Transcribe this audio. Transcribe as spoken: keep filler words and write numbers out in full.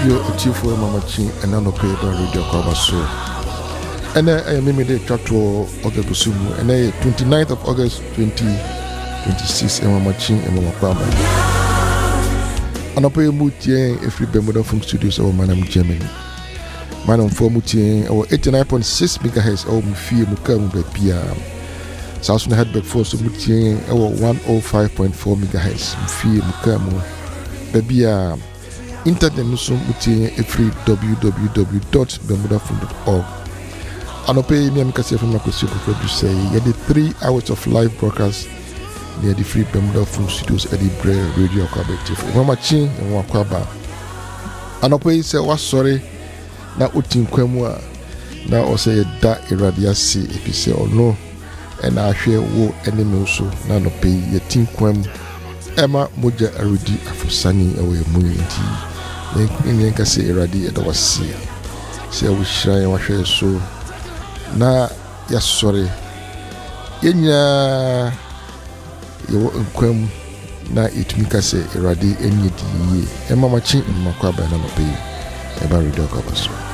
Yo, Chief Mama Chin, and I'm not paid by Radio Kabaso. And I am made a track to August Busumu, and I twenty-ninth of August twenty twenty-six, and Mama Chin and Mama Kwaba. And I pay Mutien if you Bermuda from studios or Manam Germany. Manam for Mutien or eighty-nine point six megahertz or Mufia Mukamu Bepia. South Headback for Mutien or one oh five point four megahertz Mufia Mukamu Bepia. Internet nusum Mutien every w w w dot bermuda fm dot org. And I pay me Mikasi from Makosi producer. You had the three hours of live broadcast near the free Bermuda Film Studios at the Bray Radio Cooperative. Mama Chin and Wakwaba. And I pay say was sorry na utin kwemwa na ose da iradiasi if you say or no and I share wo enemy so na no pay ye tin kwem Emma Moja Arudi Afusani away Munti. Yen ka se iradi edo wasi se wo hira wa hwe so na ya sori yenya yo nkwam na itumi ka se iradi enye di ye e mama chi mmakwa ba na no pe e ba radio ka ba so